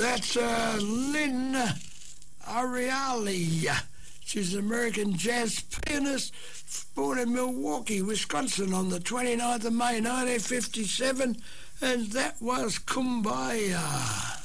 that's Lynn Ariali. She's an American jazz pianist born in Milwaukee, Wisconsin on the 29th of May 1957, and that was Kumbaya.